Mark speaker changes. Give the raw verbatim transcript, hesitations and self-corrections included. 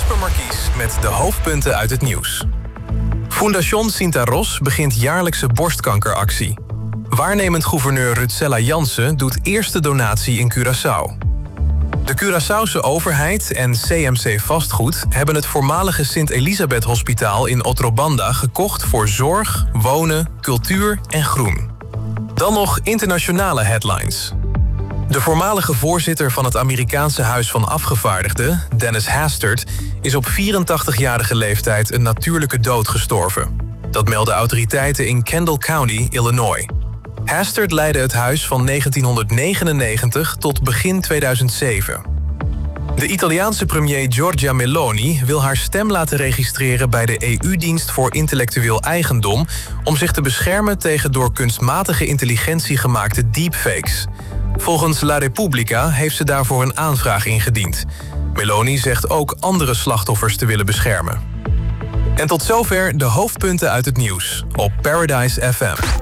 Speaker 1: Jasper Markies met de hoofdpunten uit het nieuws. Fundación Cinta Ros begint jaarlijkse borstkankeractie. Waarnemend gouverneur Rutsella Jansen doet eerste donatie in Curaçao. De Curaçaose overheid en C M C Vastgoed hebben het voormalige Sint-Elisabeth Hospitaal in Otrobanda gekocht voor zorg, wonen, cultuur en groen. Dan nog internationale headlines. De voormalige voorzitter van het Amerikaanse Huis van Afgevaardigden, Dennis Hastert, is op vierentachtigjarige leeftijd een natuurlijke dood gestorven. Dat melden autoriteiten in Kendall County, Illinois. Hastert leidde het huis van negentienhonderdnegenennegentig tot begin tweeduizend zeven. De Italiaanse premier Giorgia Meloni wil haar stem laten registreren bij de E U-dienst voor intellectueel eigendom om zich te beschermen tegen door kunstmatige intelligentie gemaakte deepfakes. Volgens La Repubblica heeft ze daarvoor een aanvraag ingediend. Meloni zegt ook andere slachtoffers te willen beschermen. En tot zover de hoofdpunten uit het nieuws op Paradise F M.